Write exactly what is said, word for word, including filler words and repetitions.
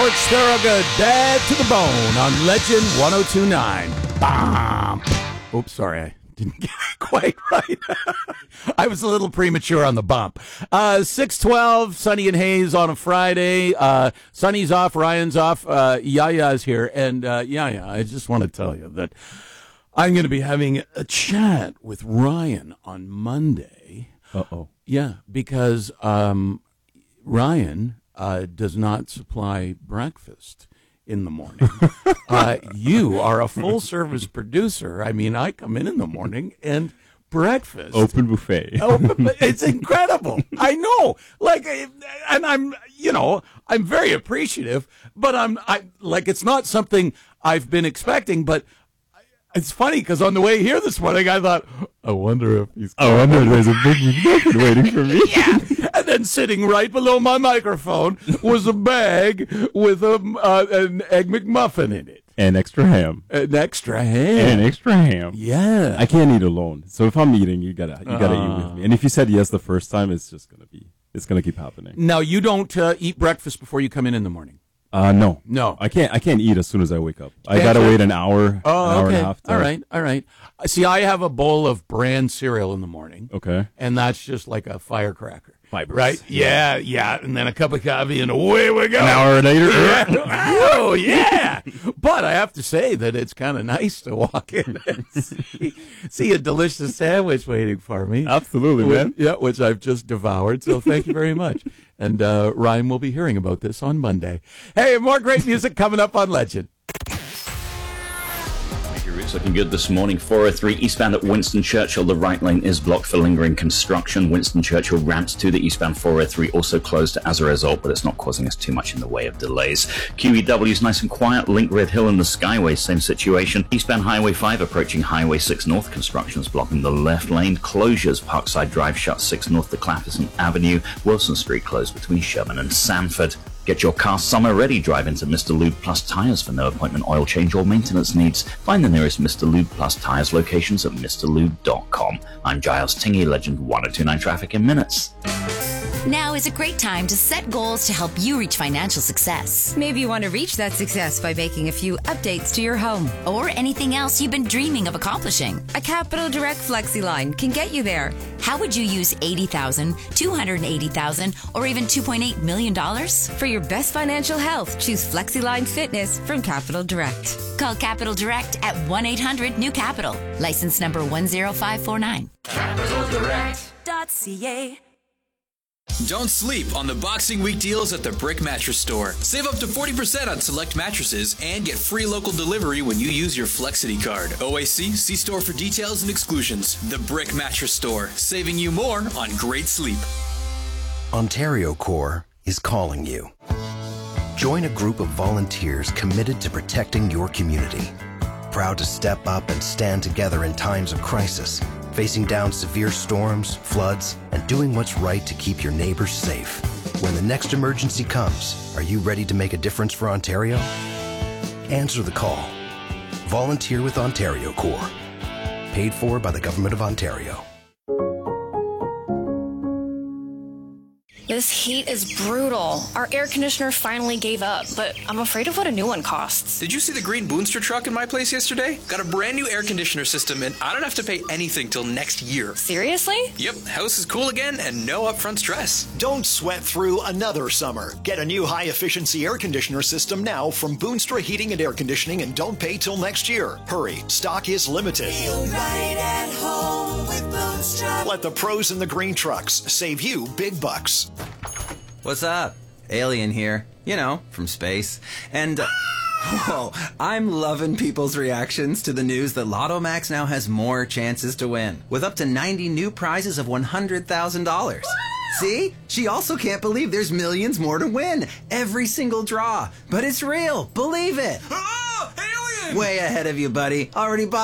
George Thorogood, Dad to the Bone on Legend one oh two point nine. Bam! Oops, sorry, I didn't get it quite right. I was a little premature on the bump. Uh, six twelve, Sunny and Hayes on a Friday. Uh, Sunny's off, Ryan's off, uh, Yaya's here. And uh, Yaya, I just want to tell you that I'm going to be having a chat with Ryan on Monday. Uh-oh. Yeah, because um, Ryan uh, does not supply breakfast in the morning. uh, you are a full-service producer. I mean, I come in in the morning and breakfast. Open buffet. Open, it's incredible. I know. Like, and I'm, you know, I'm very appreciative, but I'm, I like, it's not something I've been expecting, but it's funny because on the way here this morning, I thought, I wonder if he's. I wonder if there's a big McMuffin waiting for me. Yeah. And then sitting right below my microphone was a bag with a, uh, an Egg McMuffin in it. And extra ham. An extra ham. And extra ham. Yeah. I can't eat alone. So if I'm eating, you gotta you gotta uh, eat with me. And if you said yes the first time, it's just gonna be it's gonna keep happening. Now you don't uh, eat breakfast before you come in in the morning. Uh, no, no, I can't. I can't eat as soon as I wake up. I Can't gotta you? wait an hour, Oh, an hour okay. and a half. To... All right, all right. See, I have a bowl of bran cereal in the morning. Okay, and that's just like a firecracker. Fibers. Right? Yeah, yeah. And then a cup of coffee, and away we go. An hour later. Yeah. Oh, yeah. But I have to say that it's kind of nice to walk in and see, see a delicious sandwich waiting for me. Absolutely, which, man. Yeah, which I've just devoured. So thank you very much. And uh, Ryan will be hearing about this on Monday. Hey, more great music coming up on Legend. Your route's looking good this morning. four oh three eastbound at Winston Churchill. The right lane is blocked for lingering construction. Winston Churchill ramps to the eastbound four oh three also closed as a result, but it's not causing us too much in the way of delays. Q E W is nice and quiet. Link Red Hill and the Skyway, same situation. Eastbound Highway five approaching Highway six North. Construction is blocking the left lane. Closures. Parkside Drive shut six North to Clapperton Avenue. Wilson Street closed between Sherman and Sanford. Get your car summer ready. Drive into Mister Lube Plus Tires for no appointment oil change or maintenance needs. Find the nearest Mister Lube Plus Tires locations at Mr Lube dot com. I'm Giles Tingy, Legend one oh two point nine traffic in minutes. Now is a great time to set goals to help you reach financial success. Maybe you want to reach that success by making a few updates to your home. Or anything else you've been dreaming of accomplishing. A Capital Direct FlexiLine can get you there. How would you use eighty thousand dollars, two hundred eighty thousand dollars, or even two point eight million dollars? For your best financial health, choose FlexiLine Fitness from Capital Direct. Call Capital Direct at one eight hundred new capital. License number one zero five four nine. Capital Direct dot C A. Don't sleep on the Boxing Week deals at the Brick Mattress Store. Save up to forty percent on select mattresses and get free local delivery when you use your Flexity card. O A C, see store for details and exclusions. The Brick Mattress Store, saving you more on great sleep. Ontario Corps is calling you. Join a group of volunteers committed to protecting your community. Proud to step up and stand together in times of crisis, facing down severe storms, floods, and doing what's right to keep your neighbors safe. When the next emergency comes, are you ready to make a difference for Ontario? Answer the call. Volunteer with Ontario Corps. Paid for by the Government of Ontario. This heat is brutal. Our air conditioner finally gave up, but I'm afraid of what a new one costs. Did you see the green Boonstra truck in my place yesterday? Got a brand new air conditioner system, and I don't have to pay anything till next year. Seriously? Yep, house is cool again and no upfront stress. Don't sweat through another summer. Get a new high-efficiency air conditioner system now from Boonstra Heating and Air Conditioning and don't pay till next year. Hurry, stock is limited. Feel right at home with Boonstra. Let the pros in the green trucks save you big bucks. What's up? Alien here. You know, from space. And, uh, whoa, I'm loving people's reactions to the news that Lotto Max now has more chances to win, with up to ninety new prizes of one hundred thousand dollars. See? She also can't believe there's millions more to win. Every single draw. But it's real. Believe it. Ah, alien! Way ahead of you, buddy. Already bought